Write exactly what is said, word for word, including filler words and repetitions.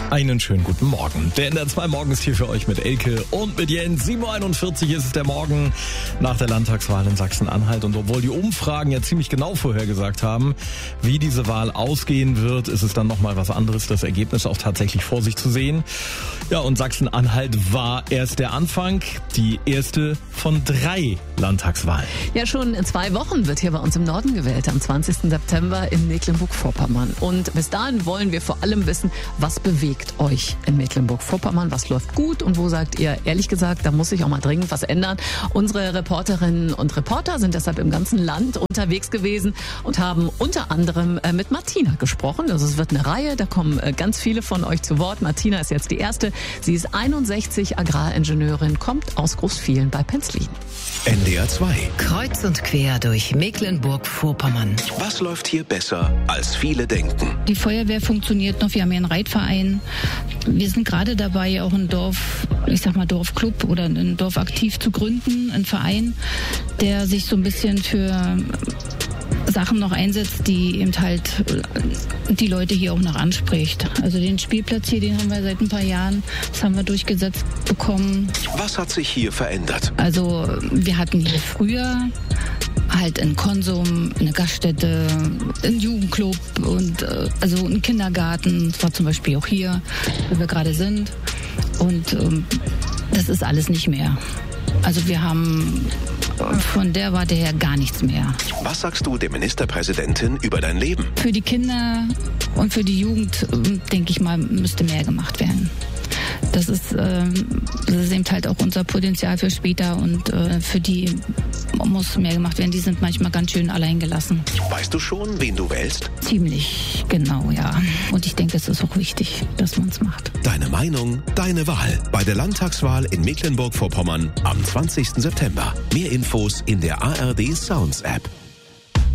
Einen schönen guten Morgen. Der N D R zwei Morgen ist hier für euch mit Elke und mit Jens. sieben Uhr einundvierzig ist es der Morgen nach der Landtagswahl in Sachsen-Anhalt. Und obwohl die Umfragen ja ziemlich genau vorhergesagt haben, wie diese Wahl ausgehen wird, ist es dann nochmal was anderes, das Ergebnis auch tatsächlich vor sich zu sehen. Ja, und Sachsen-Anhalt war erst der Anfang, die erste von drei Landtagswahlen. Ja, schon in zwei Wochen wird hier bei uns im Norden gewählt, am zwanzigsten September in Mecklenburg-Vorpommern. Und bis dahin wollen wir vor allem wissen, was bewegt euch in Mecklenburg-Vorpommern, was läuft gut und wo sagt ihr, ehrlich gesagt, da muss sich auch mal dringend was ändern. Unsere Reporterinnen und Reporter sind deshalb im ganzen Land unterwegs gewesen und haben unter anderem mit Martina gesprochen. Also es wird eine Reihe, da kommen ganz viele von euch zu Wort. Martina ist jetzt die erste. Sie ist einundsechzig, Agraringenieurin, kommt aus Großvielen bei Penzlin. N D R zwei. Kreuz und quer durch Mecklenburg-Vorpommern. Was läuft hier besser, als viele denken? Die Feuerwehr funktioniert noch, wir haben hier einen Reitverein. Wir sind gerade dabei, auch ein Dorf, ich sag mal Dorfclub oder ein Dorf aktiv zu gründen, ein Verein, der sich so ein bisschen für Sachen noch einsetzt, die eben halt die Leute hier auch noch anspricht. Also den Spielplatz hier, den haben wir seit ein paar Jahren, das haben wir durchgesetzt bekommen. Was hat sich hier verändert? Also wir hatten hier früher halt einen Konsum, eine Gaststätte, einen Jugendclub und äh, also einen Kindergarten. Das war zum Beispiel auch hier, wo wir gerade sind. Und ähm, das ist alles nicht mehr. Also wir haben von der Warte her gar nichts mehr. Was sagst du der Ministerpräsidentin über dein Leben? Für die Kinder und für die Jugend, denke ich mal, müsste mehr gemacht werden. Das ist, äh, das ist eben halt auch unser Potenzial für später und äh, für die muss mehr gemacht werden. Die sind manchmal ganz schön alleingelassen. Weißt du schon, wen du wählst? Ziemlich genau, ja. Und ich denke, es ist auch wichtig, dass man es macht. Deine Meinung, deine Wahl. Bei der Landtagswahl in Mecklenburg-Vorpommern am zwanzigsten September. Mehr Infos in der A R D Sounds App.